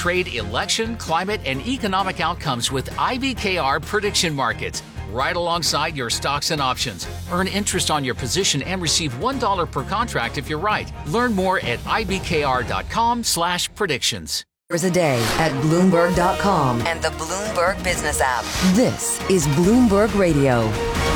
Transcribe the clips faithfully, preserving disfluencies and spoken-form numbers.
trade, election, climate, and economic outcomes with I B K R prediction markets, right alongside your stocks and options. Earn interest on your position and receive one dollar per contract if you're right. Learn more at ibkr.com slash predictions. A day at Bloomberg dot com and the Bloomberg Business app. This is Bloomberg Radio.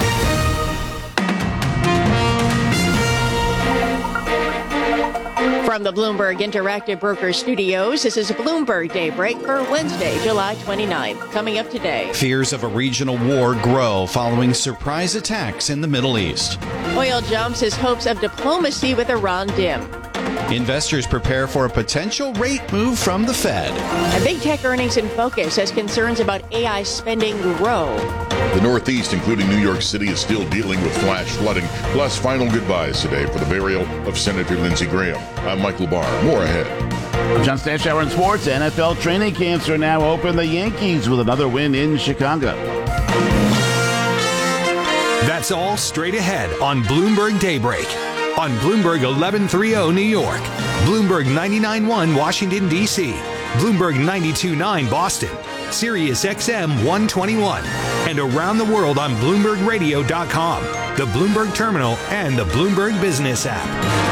From the Bloomberg Interactive Broker Studios, this is Bloomberg Daybreak for Wednesday, July twenty-ninth. Coming up today. Fears of a regional war grow following surprise attacks in the Middle East. Oil jumps as hopes of diplomacy with Iran dim. Investors prepare for a potential rate move from the Fed. And big tech earnings in focus as concerns about A I spending grow. The Northeast, including New York City, is still dealing with flash flooding, plus final goodbyes today for the burial of Senator Lindsey Graham. I'm Michael Barr. More ahead. I'm John Stanshauer in sports. N F L training camps are now open. The Yankees with another win in Chicago. That's all straight ahead on Bloomberg Daybreak. On Bloomberg eleven thirty New York, Bloomberg ninety-nine point one Washington, D C, Bloomberg ninety-two point nine Boston, Sirius X M one twenty-one, and around the world on Bloomberg Radio dot com, the Bloomberg Terminal, and the Bloomberg Business app.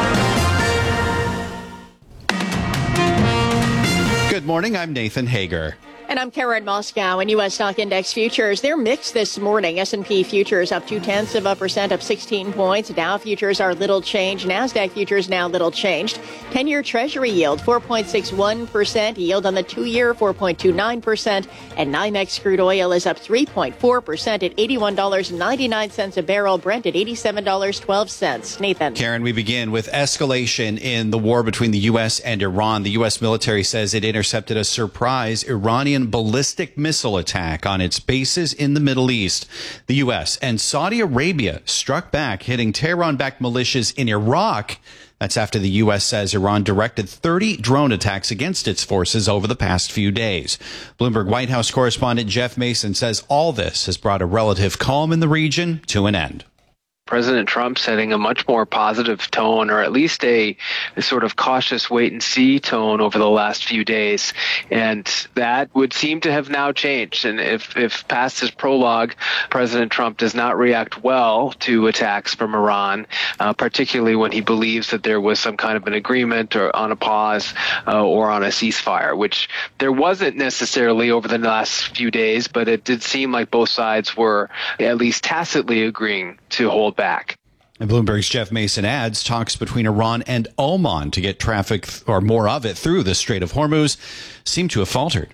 Good morning, I'm Nathan Hager. And I'm Karen Moscow. And U S stock index futures, they're mixed this morning. S and P futures up two-tenths of a percent, up sixteen points. Dow futures are little changed. NASDAQ futures now little changed. ten-year Treasury yield, four point six one percent. Yield on the two-year, four point two nine percent. And NYMEX crude oil is up three point four percent at eighty-one dollars and ninety-nine cents a barrel. Brent at eighty-seven dollars and twelve cents. Nathan. Karen, we begin with escalation in the war between the U S and Iran. The U S military says it intercepted a surprise Iranian ballistic missile attack on its bases in the Middle East. The U S and Saudi Arabia struck back, hitting Tehran-backed militias in Iraq. That's after the U S says Iran directed thirty drone attacks against its forces over the past few days. Bloomberg White House correspondent Jeff Mason says all this has brought a relative calm in the region to an end. President Trump setting a much more positive tone, or at least a, a sort of cautious wait-and-see tone over the last few days. And that would seem to have now changed. And if, if past his prologue, President Trump does not react well to attacks from Iran, uh, particularly when he believes that there was some kind of an agreement or on a pause uh, or on a ceasefire, which there wasn't necessarily over the last few days, but it did seem like both sides were at least tacitly agreeing to hold back. And Bloomberg's Jeff Mason adds talks between Iran and Oman to get traffic th- or more of it through the Strait of Hormuz seem to have faltered.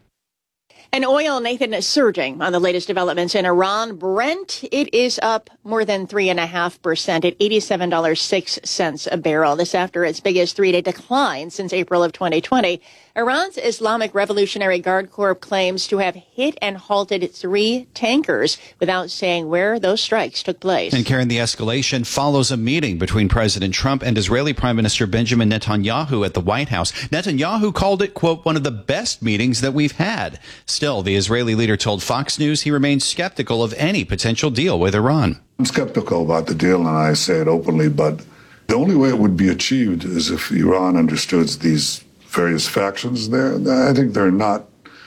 And oil, Nathan, is surging on the latest developments in Iran. Brent, it is up more than three point five percent at eighty-seven dollars and six cents a barrel. This after its biggest three-day decline since April of twenty twenty. Iran's Islamic Revolutionary Guard Corps claims to have hit and halted three tankers without saying where those strikes took place. And Karen, the escalation follows a meeting between President Trump and Israeli Prime Minister Benjamin Netanyahu at the White House. Netanyahu called it, quote, one of the best meetings that we've had. Still, the Israeli leader told Fox News he remains skeptical of any potential deal with Iran. I'm skeptical about the deal, and I say it openly, but the only way it would be achieved is if Iran understood these various factions. There, I think they're not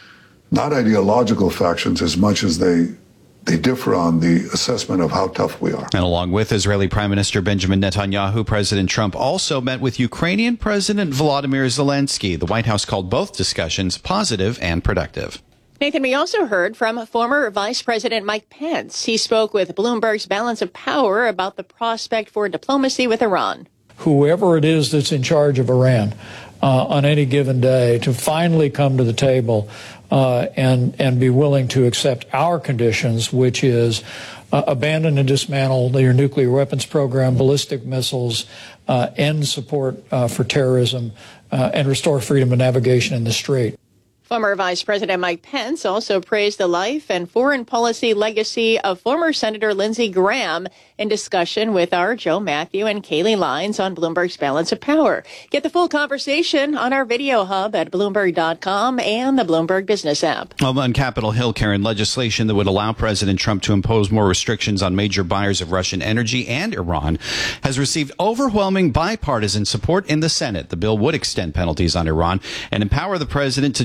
not ideological factions as much as they they differ on the assessment of how tough we are. And along with Israeli Prime Minister Benjamin Netanyahu, President Trump also met with Ukrainian President Volodymyr Zelensky. The White House called both discussions positive and productive. Nathan, we also heard from former Vice President Mike Pence. He spoke with Bloomberg's Balance of Power about the prospect for diplomacy with Iran. Whoever it is that's in charge of Iran uh, on any given day to finally come to the table uh, and and be willing to accept our conditions, which is uh, abandon and dismantle their nuclear weapons program, ballistic missiles, uh, end support uh, for terrorism, uh, and restore freedom of navigation in the Strait. Former Vice President Mike Pence also praised the life and foreign policy legacy of former Senator Lindsey Graham in discussion with our Joe Matthew and Kaylee Lines on Bloomberg's Balance of Power. Get the full conversation on our video hub at Bloomberg dot com and the Bloomberg Business app. Well, on Capitol Hill, Karen, legislation that would allow President Trump to impose more restrictions on major buyers of Russian energy and Iran has received overwhelming bipartisan support in the Senate. The bill would extend penalties on Iran and empower the president to